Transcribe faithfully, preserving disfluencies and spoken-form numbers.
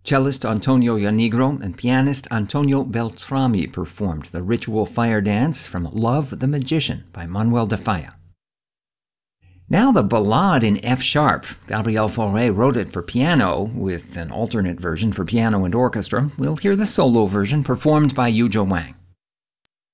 Cellist Antonio Yanigro and pianist Antonio Beltrami performed the ritual fire dance from Love the Magician by Manuel de Falla. Now the Ballade in F-sharp. Gabriel Fauré wrote it for piano, with an alternate version for piano and orchestra. We'll hear the solo version performed by Yuzhou Wang.